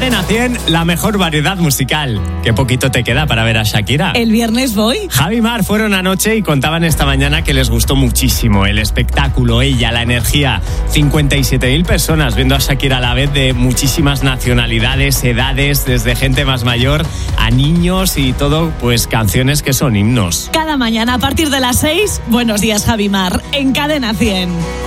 Cadena 100, la mejor variedad musical. Qué poquito te queda para ver a Shakira. El viernes voy. Javi y Mar fueron anoche y contaban esta mañana que les gustó muchísimo el espectáculo, ella, la energía. 57.000 personas viendo a Shakira a la vez, de muchísimas nacionalidades, edades, desde gente más mayor a niños y todo, pues canciones que son himnos. Cada mañana a partir de las 6, buenos días Javi y Mar, en Cadena 100.